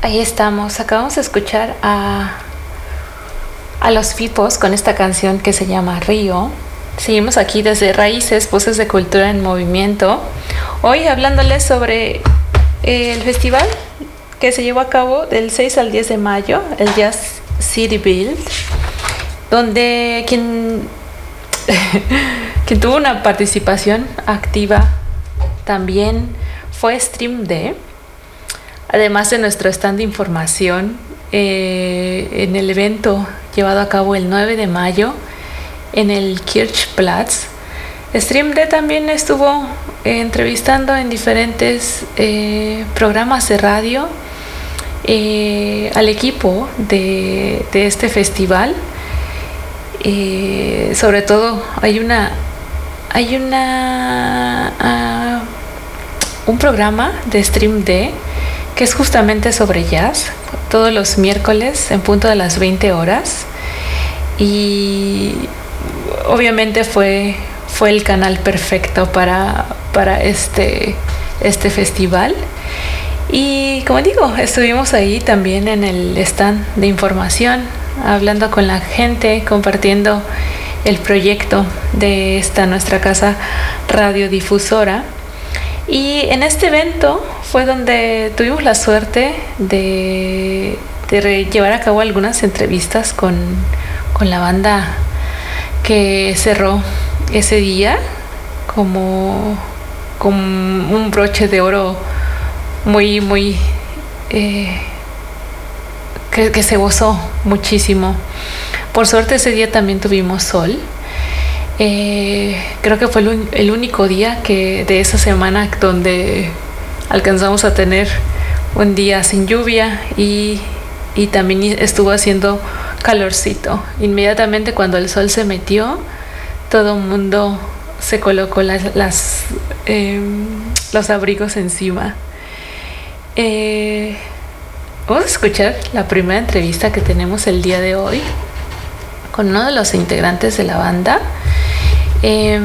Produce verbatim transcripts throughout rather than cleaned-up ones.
Ahí estamos, acabamos de escuchar a, a los Fipos con esta canción que se llama Río. Seguimos aquí desde Raíces, Voces de Cultura en Movimiento. Hoy hablándoles sobre el festival que se llevó a cabo del seis al diez de mayo, el Jazz City Build, donde quien, quien tuvo una participación activa también fue StreamD. Además de nuestro stand de información eh, en el evento llevado a cabo el nueve de mayo en el Kirchplatz, StreamD también estuvo eh, entrevistando en diferentes eh, programas de radio eh, al equipo de, de este festival. Eh, sobre todo hay una hay una uh, un programa de StreamD que es justamente sobre jazz, todos los miércoles en punto de las veinte horas, y obviamente fue, fue el canal perfecto para, para este, este festival. Y como digo, estuvimos ahí también en el stand de información, hablando con la gente, compartiendo el proyecto de esta nuestra casa radiodifusora. Y en este evento fue donde tuvimos la suerte de, de llevar a cabo algunas entrevistas con, con la banda que cerró ese día como, como un broche de oro muy, muy... Eh, que, que se gozó muchísimo. Por suerte ese día también tuvimos sol. Eh, creo que fue el, el único día que de esa semana donde alcanzamos a tener un día sin lluvia y, y también estuvo haciendo calorcito. Inmediatamente cuando el sol se metió, todo el mundo se colocó las, las, eh, los abrigos encima. Eh, vamos a escuchar la primera entrevista que tenemos el día de hoy con uno de los integrantes de la banda. Eh,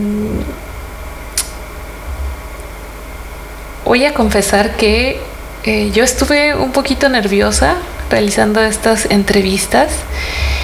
voy a confesar que eh, yo estuve un poquito nerviosa realizando estas entrevistas